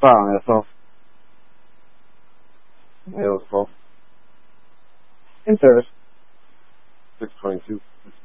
Fire yourself. It was 12. In service. 622.